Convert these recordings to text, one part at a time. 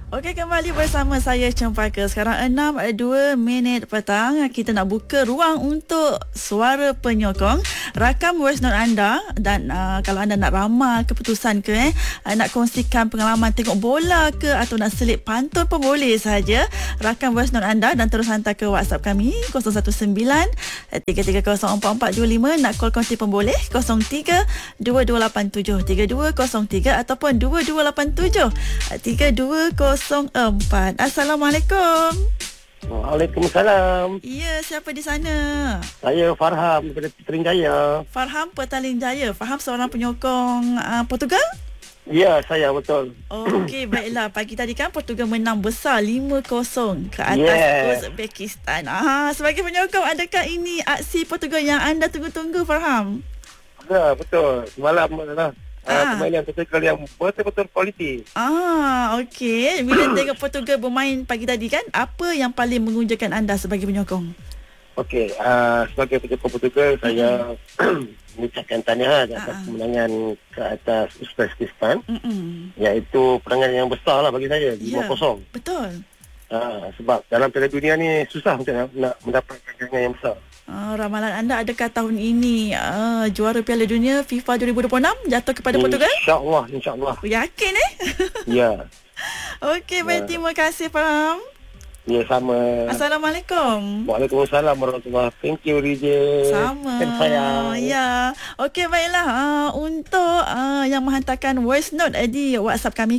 Okey, kembali bersama saya Cempaka. Sekarang 6:02 petang. Kita nak buka ruang untuk suara penyokong. Rakam voice note anda dan kalau anda nak ramal keputusan ke nak kongsikan pengalaman tengok bola ke atau nak selip pantun pun boleh saja. Rakam voice note anda dan terus hantar ke WhatsApp kami 019 330445. Nak call konti pun boleh 03 2287 3203 ataupun 2287 3204. Assalamualaikum. Waalaikumsalam. Ya, siapa di sana? Saya Farham daripada Petaling Jaya. Farham Petaling Jaya. Farham seorang penyokong Portugal? Ya, saya betul. Okey, baiklah. Pagi tadi kan Portugal menang besar 5-0 ke atas Uzbekistan. Sebagai penyokong, adakah ini aksi Portugal yang anda tunggu-tunggu, Farham? Ya, betul. Semalam adalah permainan Portugal yang betul-betul kualiti. Okey. Bila tengok Portugal bermain pagi tadi kan, apa yang paling mengunjukkan anda sebagai penyokong? Okey, sebagai penyokong Portugal, saya mengucapkan tahniah atas kemenangan ke atas Uzbekistan. Iaitu perangan yang besar lah bagi saya, 5-0. Betul. Sebab dalam Piala Dunia ni susah untuk nak mendapatkan kemenangan yang besar. Ramalan anda, adakah tahun ini juara Piala Dunia FIFA 2026 jatuh kepada Portugal? InsyaAllah. Yakin Ya. Okey, baik, terima kasih Farham. Ya, sama. Assalamualaikum. Waalaikumsalam warahmatullahi. Thank you, DJ. Sama. Ya. Okey, baiklah. Untuk yang menghantarkan voice note di WhatsApp kami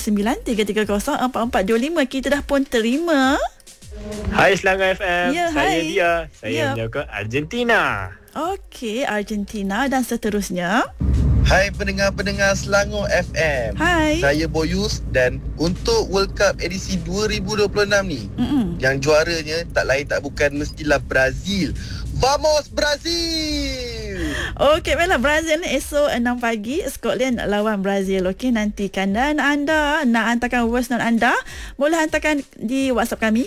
0193304425, kita dah pun terima. Hai Selangor FM. Ya, saya hai. Dia. Saya menyokong Argentina. Okey, Argentina dan seterusnya. Hai pendengar-pendengar Selangor FM. Hai. Saya Boyus dan untuk World Cup edisi 2026 ni, yang juaranya tak lain tak bukan mestilah Brazil. Vamos Brazil! Okey, baiklah, Brazil ni esok 6 pagi Scotland lawan Brazil. Okey, nantikan. Dan anda nak hantarkan voice note anda, boleh hantarkan di WhatsApp kami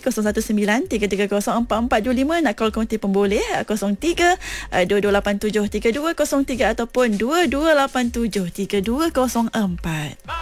0193304425. Nak call konti pun boleh 03 2287 3203 ataupun 2287 3204.